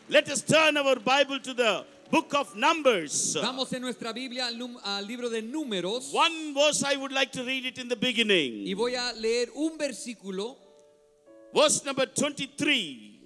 Let us turn our Bible to the book of Numbers. Vamos en nuestra Biblia al libro de Números. One verse I would like to read it in the beginning. Y voy a leer un versículo. Verse number 23.